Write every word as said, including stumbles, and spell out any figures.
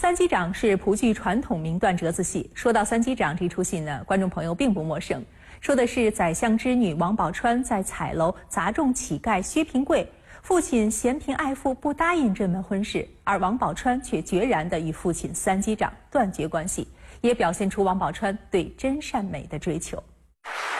三击掌》是蒲剧传统名段折子戏。说到三击掌这出戏呢，观众朋友并不陌生。说的是宰相之女王宝钏在彩楼砸中乞丐薛平贵，父亲嫌贫爱富不答应这门婚事，而王宝钏却决然地与父亲三击掌断绝关系，也表现出王宝钏对真善美的追求。